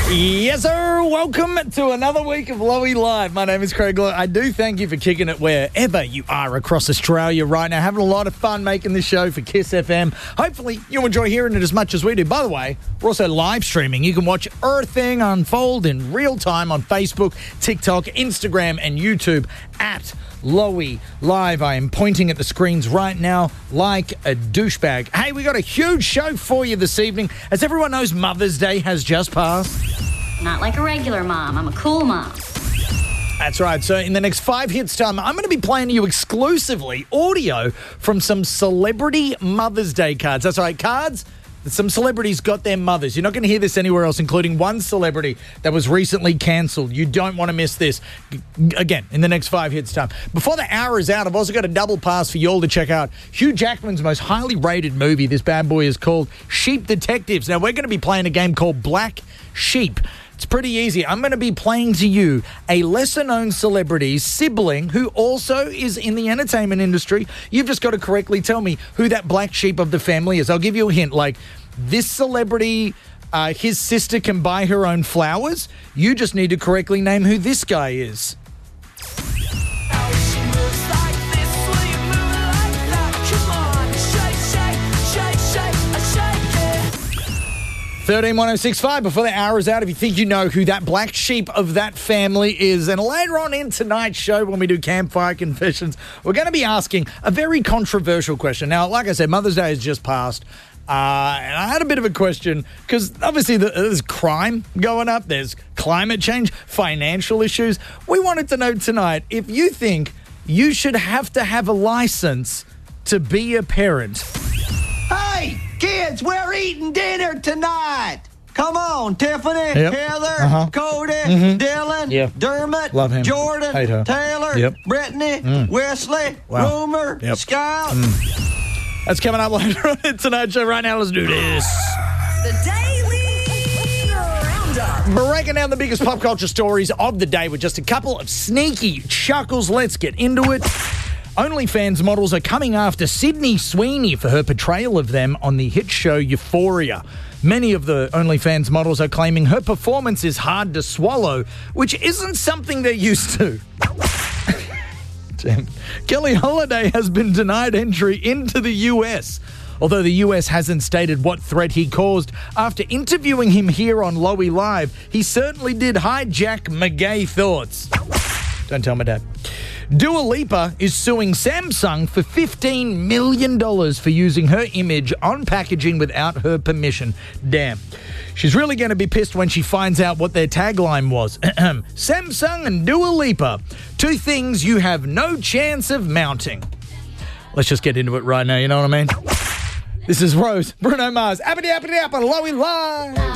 Yes, sir. Welcome to another week of Lowy Live. My name is Craig Lowe. I do thank you for kicking it wherever you are across Australia right now. Having a lot of fun making this show for Kiss FM. Hopefully, you enjoy hearing it as much as we do. By the way, we're also live streaming. You can watch everything unfold in real time on Facebook, TikTok, Instagram, and YouTube at Lowy Live. I am pointing at the screens right now like a douchebag. Hey, we got a huge show for you this evening. As everyone knows, Mother's Day has just passed. Not like a regular mom. I'm a cool mom. That's right. So in the next 5 hits time, I'm going to be playing you exclusively audio from some celebrity Mother's Day cards. That's right, cards that some celebrities got their mothers. You're not going to hear this anywhere else, including one celebrity that was recently cancelled. You don't want to miss this. Again, in the next 5 hits time. Before the hour is out, I've also got a double pass for you all to check out Hugh Jackman's most highly rated movie. This bad boy is called Sheep Detectives. Now, we're going to be playing a game called Black Sheep. It's pretty easy. I'm going to be playing to you a lesser-known celebrity's sibling who also is in the entertainment industry. You've just got to correctly tell me who that black sheep of the family is. I'll give you a hint, like this celebrity, his sister can buy her own flowers. You just need to correctly name who this guy is. 131065 before the hour is out. If you think you know who that black sheep of that family is. And later on in tonight's show, when we do Campfire Confessions, we're going to be asking a very controversial question. Now, like I said, Mother's Day has just passed. And I had a bit of a question because obviously there's crime going up. There's climate change, financial issues. We wanted to know tonight if you think you should have to have a license to be a parent. Hey, kids, we're eating dinner tonight. Come on, Tiffany, Yep. Heather, Cody, Dylan, Yep. Dermot, Love him. Jordan, Hate her. Taylor, Yep. Brittany, Wesley, Wow. Rumer, Yep. Scout. That's coming up later on in tonight's show. Right now, let's do this. The Daily Roundup. Breaking down the biggest pop culture stories of the day with just a couple of sneaky chuckles. Let's get into it. OnlyFans models are coming after Sydney Sweeney for her portrayal of them on the hit show Euphoria. Many of the OnlyFans models are claiming her performance is hard to swallow, which isn't something they're used to. Damn. Kelly Holliday has been denied entry into the US. Although the US hasn't stated what threat he caused, after interviewing him here on Lowy Live, he certainly did hijack McGay thoughts. Don't tell my dad. Dua Lipa is suing Samsung for $15 million for using her image on packaging without her permission. Damn. She's really going to be pissed when she finds out what their tagline was. Samsung and Dua Lipa, two things you have no chance of mounting. Let's just get into it right now, you know what I mean? This is Rose, Bruno Mars, Appity Appity Appa, Lowy Live.